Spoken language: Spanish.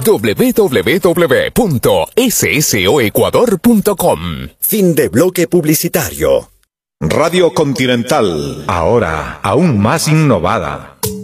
www.ssoecuador.com. Fin de bloque publicitario. Radio Continental, ahora aún más innovada.